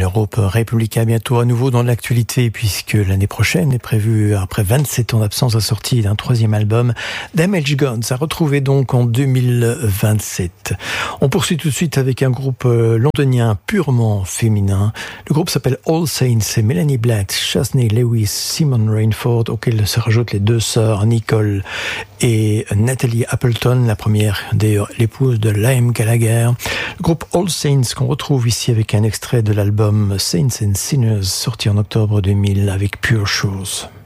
le groupe républicain bientôt à nouveau dans l'actualité puisque l'année prochaine est prévue, après 27 ans d'absence, la sortie d'un troisième album, Damage Goods, à retrouver donc en 2027. On poursuit tout de suite avec un groupe londonien purement féminin. Le groupe s'appelle All Saints, c'est Melanie Blatt, Shaznay Lewis, Simone Rainford, auxquels se rajoutent les deux sœurs Nicole et Natalie Appleton, la première d'ailleurs l'épouse de Liam Gallagher. Le groupe All Saints qu'on retrouve ici avec un extrait de l'album Saints and Sinners sorti en octobre 2000 avec Pure Shores.